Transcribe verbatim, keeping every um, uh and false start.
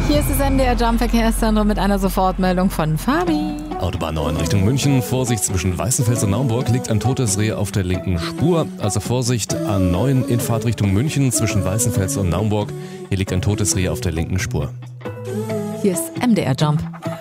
Hier ist das M D R Jump Verkehrszentrum mit einer Sofortmeldung von Fabi. Autobahn neun Richtung München. Vorsicht, zwischen Weißenfels und Naumburg liegt ein totes Reh auf der linken Spur. Also Vorsicht, A neun in Fahrtrichtung München zwischen Weißenfels und Naumburg. Hier liegt ein totes Reh auf der linken Spur. Hier ist M D R Jump.